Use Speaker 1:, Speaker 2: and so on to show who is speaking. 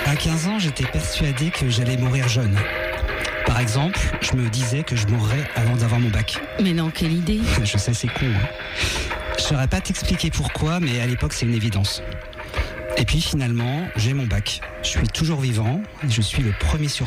Speaker 1: À 15 ans, j'étais persuadé que j'allais mourir jeune. Par exemple, je me disais que je mourrais avant d'avoir mon bac.
Speaker 2: Mais non, quelle idée.
Speaker 1: Je sais, c'est con, hein. Je saurais pas t'expliquer pourquoi, mais à l'époque, c'est une évidence. Et puis finalement, j'ai mon bac. Je suis toujours vivant et je suis le premier sur